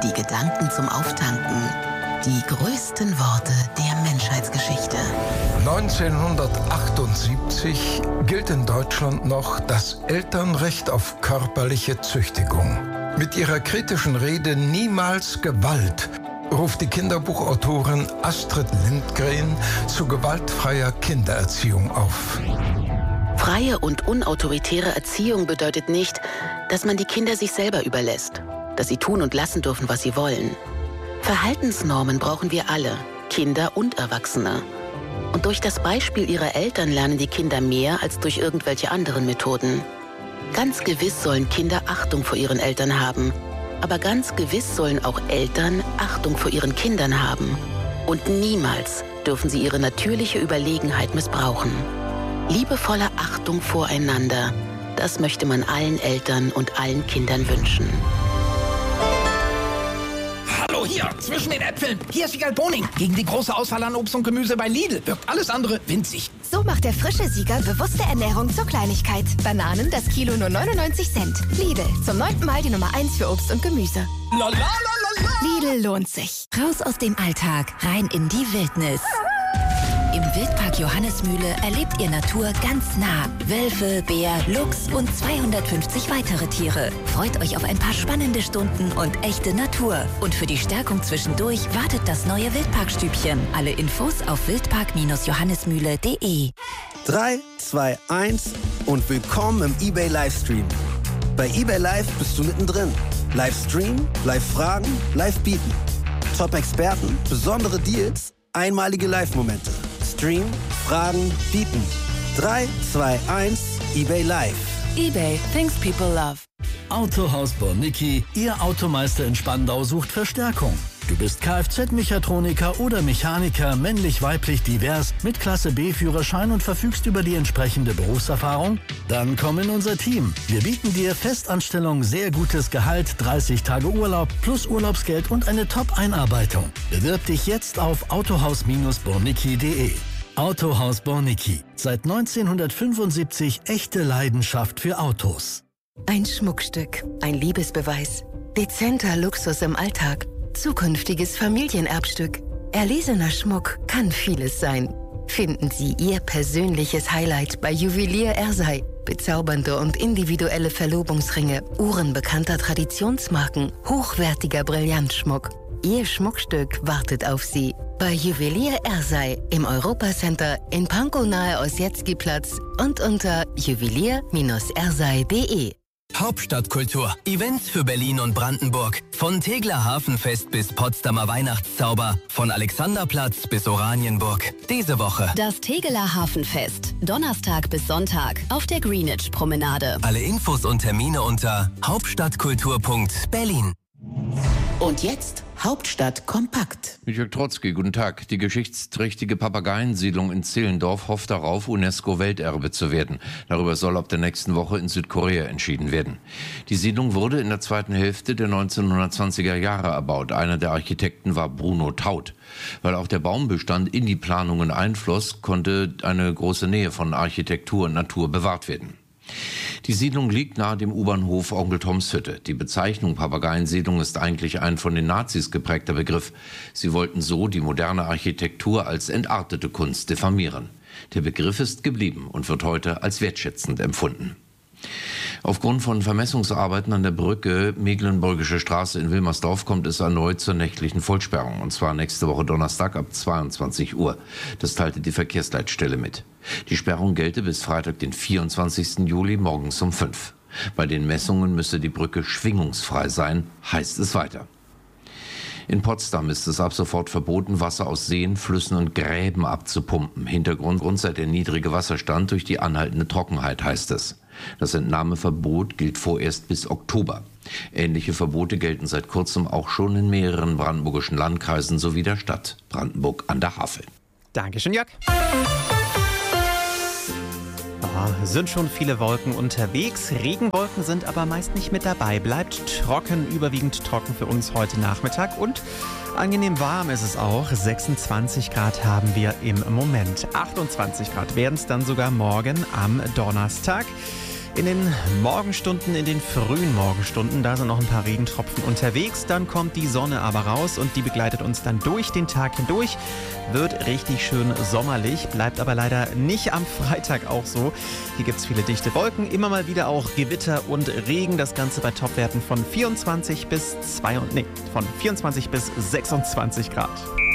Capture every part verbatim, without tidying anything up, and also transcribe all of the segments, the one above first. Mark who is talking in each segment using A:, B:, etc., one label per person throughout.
A: die Gedanken zum Auftanken, die größten Worte der Menschheitsgeschichte.
B: neunzehnhundertachtundsiebzig gilt in Deutschland noch das Elternrecht auf körperliche Züchtigung. Mit ihrer kritischen Rede "Niemals Gewalt" ruft die Kinderbuchautorin Astrid Lindgren zu gewaltfreier Kindererziehung auf.
A: Freie und unautoritäre Erziehung bedeutet nicht, dass man die Kinder sich selber überlässt, dass sie tun und lassen dürfen, was sie wollen. Verhaltensnormen brauchen wir alle, Kinder und Erwachsene. Und durch das Beispiel ihrer Eltern lernen die Kinder mehr als durch irgendwelche anderen Methoden. Ganz gewiss sollen Kinder Achtung vor ihren Eltern haben, aber ganz gewiss sollen auch Eltern Achtung vor ihren Kindern haben. Und niemals dürfen sie ihre natürliche Überlegenheit missbrauchen. Liebevolle Achtung voreinander, das möchte man allen Eltern und allen Kindern wünschen.
C: Hallo, hier, zwischen den Äpfeln. Hier ist Siegerl Boning. Gegen die große Auswahl an Obst und Gemüse bei Lidl wirkt alles andere winzig.
D: So macht der frische Sieger bewusste Ernährung zur Kleinigkeit. Bananen das Kilo nur neunundneunzig Cent. Lidl, zum neunten Mal die Nummer eins für Obst und Gemüse.
C: La, la, la, la, la.
D: Lidl lohnt sich.
E: Raus aus dem Alltag, rein in die Wildnis. Im Wildpark Johannesmühle erlebt ihr Natur ganz nah. Wölfe, Bär, Luchs und zweihundertfünfzig weitere Tiere. Freut euch auf ein paar spannende Stunden und echte Natur. Und für die Stärkung zwischendurch wartet das neue Wildparkstübchen. Alle Infos auf wildpark johannesmühle punkt de.
F: drei, zwei, eins und willkommen im eBay Livestream. Bei eBay Live bist du mittendrin. Livestream, Live-Fragen, Live-Bieten. Top-Experten, besondere Deals, einmalige Live-Momente. Stream, Fragen, bieten. drei, zwei, eins, eBay Live.
E: eBay, things people love.
G: Autohaus Bornicki, Ihr Automeister in Spandau sucht Verstärkung. Du bist Kfz-Mechatroniker oder Mechaniker, männlich-weiblich divers, mit Klasse B-Führerschein und verfügst über die entsprechende Berufserfahrung? Dann komm in unser Team. Wir bieten dir Festanstellung, sehr gutes Gehalt, dreißig Tage Urlaub plus Urlaubsgeld und eine Top-Einarbeitung. Bewirb dich jetzt auf autohaus Bornicki punkt de. Autohaus Bornicki. Seit neunzehnhundertfünfundsiebzig echte Leidenschaft für Autos.
A: Ein Schmuckstück, ein Liebesbeweis, dezenter Luxus im Alltag, zukünftiges Familienerbstück. Erlesener Schmuck kann vieles sein. Finden Sie Ihr persönliches Highlight bei Juwelier Ersei. Bezaubernde und individuelle Verlobungsringe, Uhren bekannter Traditionsmarken, hochwertiger Brillantschmuck. Ihr Schmuckstück wartet auf Sie. Bei Juwelier Ersei im Europacenter in Pankow nahe Ossietzky-Platz und unter juwelier ersei punkt de.
H: Hauptstadtkultur. Events für Berlin und Brandenburg. Von Tegeler Hafenfest bis Potsdamer Weihnachtszauber. Von Alexanderplatz bis Oranienburg. Diese Woche
E: Das Tegeler Hafenfest. Donnerstag bis Sonntag auf der Greenwich-Promenade.
H: alle Infos und Termine unter hauptstadtkultur punkt berlin.
A: Und jetzt Hauptstadt kompakt.
I: Mit Jörg Trotzki, guten Tag. Die geschichtsträchtige Papageiensiedlung in Zehlendorf hofft darauf, UNESCO-Welterbe zu werden. Darüber soll ab der nächsten Woche in Südkorea entschieden werden. Die Siedlung wurde in der zweiten Hälfte der neunzehnhundertzwanziger Jahre erbaut. Einer der Architekten war Bruno Taut. Weil auch der Baumbestand in die Planungen einfloss, konnte eine große Nähe von Architektur und Natur bewahrt werden. Die Siedlung liegt nahe dem U-Bahnhof Onkel Toms Hütte. Die Bezeichnung Papageiensiedlung ist eigentlich ein von den Nazis geprägter Begriff. Sie wollten so die moderne Architektur als entartete Kunst diffamieren. Der Begriff ist geblieben und wird heute als wertschätzend empfunden. Aufgrund von Vermessungsarbeiten an der Brücke Mecklenburgische Straße in Wilmersdorf kommt es erneut zur nächtlichen Vollsperrung. Und zwar nächste Woche Donnerstag ab zweiundzwanzig Uhr. Das teilte die Verkehrsleitstelle mit. Die Sperrung gelte bis Freitag, den vierundzwanzigsten Juli morgens um fünf. Bei den Messungen müsse die Brücke schwingungsfrei sein, heißt es weiter. In Potsdam ist es ab sofort verboten, Wasser aus Seen, Flüssen und Gräben abzupumpen. Hintergrund sei der niedrige Wasserstand durch die anhaltende Trockenheit, heißt es. Das Entnahmeverbot gilt vorerst bis Oktober. Ähnliche Verbote gelten seit kurzem auch schon in mehreren brandenburgischen Landkreisen sowie der Stadt Brandenburg an der Havel.
J: Dankeschön, Jörg. Oh, sind schon viele Wolken unterwegs. Regenwolken sind aber meist nicht mit dabei. Bleibt trocken, überwiegend trocken für uns heute Nachmittag. Und angenehm warm ist es auch. sechsundzwanzig Grad haben wir im Moment. achtundzwanzig Grad werden es dann sogar morgen am Donnerstag. In den Morgenstunden, in den frühen Morgenstunden, da sind noch ein paar Regentropfen unterwegs. Dann kommt die Sonne aber raus und die begleitet uns dann durch den Tag hindurch. Wird richtig schön sommerlich, bleibt aber leider nicht am Freitag auch so. Hier gibt es viele dichte Wolken, immer mal wieder auch Gewitter und Regen. Das Ganze bei Topwerten von vierundzwanzig bis zwei, nee, von vierundzwanzig bis sechsundzwanzig Grad.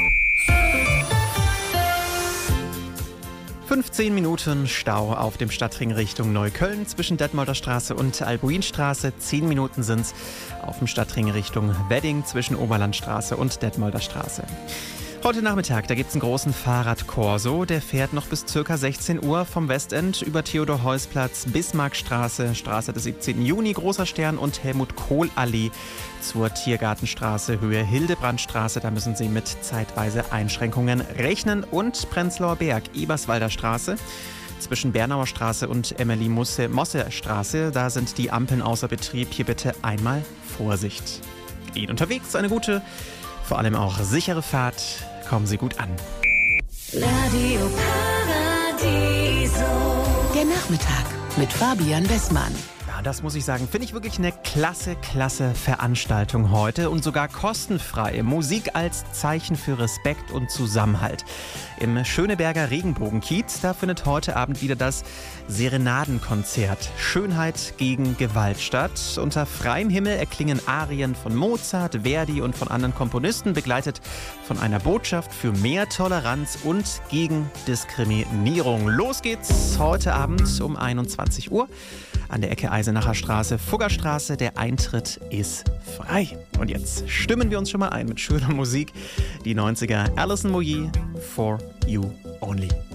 J: fünfzehn Minuten Stau auf dem Stadtring Richtung Neukölln zwischen Detmolder Straße und Albuinstraße. zehn Minuten sind es auf dem Stadtring Richtung Wedding zwischen Oberlandstraße und Detmolder Straße. Heute Nachmittag, da gibt es einen großen Fahrradkorso. Der fährt noch bis ca. sechzehn Uhr vom Westend über Theodor-Heuss-Platz, Bismarckstraße, Straße des siebzehnten Juni, Großer Stern und Helmut-Kohl-Allee zur Tiergartenstraße, Höhe Hildebrandstraße. Da müssen Sie mit zeitweise Einschränkungen rechnen. Und Prenzlauer Berg, Eberswalder Straße. Zwischen Bernauer Straße und Emily-Mosse-Straße, da sind die Ampeln außer Betrieb. Hier bitte einmal Vorsicht. Ihnen unterwegs eine gute, vor allem auch sichere Fahrt. Kommen Sie gut an.
A: Radio Paradiso. Der Nachmittag mit Fabian Bessmann.
J: Ja, das muss ich sagen, finde ich wirklich eine klasse, klasse Veranstaltung heute und sogar kostenfrei. Musik als Zeichen für Respekt und Zusammenhalt. Im Schöneberger Regenbogenkiez, da findet heute Abend wieder das Serenadenkonzert Schönheit gegen Gewalt statt. Unter freiem Himmel erklingen Arien von Mozart, Verdi und von anderen Komponisten, begleitet von einer Botschaft für mehr Toleranz und gegen Diskriminierung. Los geht's heute Abend um einundzwanzig Uhr an der Ecke Eisenacher Straße, Fuggerstraße. Der Eintritt ist frei. Und jetzt stimmen wir uns schon mal ein mit schöner Musik. Die neunziger, Alison Moyet, For You Only.